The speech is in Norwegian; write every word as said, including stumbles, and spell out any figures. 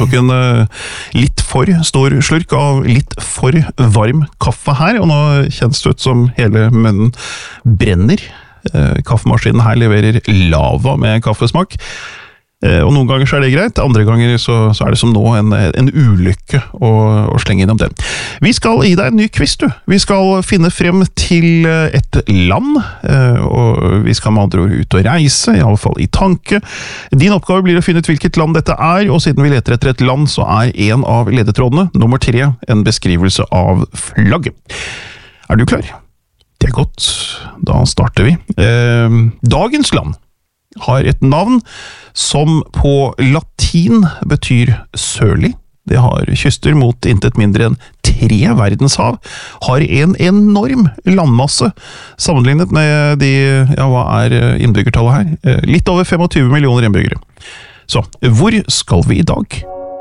tok en uh, litt for stor slurk av litt for varm kaffe her, og nå kjennes det ut som hele munnen brenner. Uh, kaffemaskinen her leverer lava med kaffesmak. Og noen ganger så er det greit, andre ganger så, så er det som nå en, en ulykke å, å slenge innom den. Vi skal gi deg en ny quiz, du. Vi skal finne frem til et land, og vi skal med andre ord ut og reise, i alle fall i tanke. Din oppgave blir å finne ut hvilket land dette er, og siden vi leter etter et land, så er en av ledetrådene, nummer tre, en beskrivelse av flagget. Er du klar? Det er godt. Da starter vi. Eh, dagens land har et navn som på latin betyr sørlig. Det har kyster mot intet mindre enn tre verdenshav, har en enorm landmasse, sammenlignet med de, ja, hva er innbyggertallet her? Litt over tjuefem millioner innbyggere. Så, hvor skal vi i dag?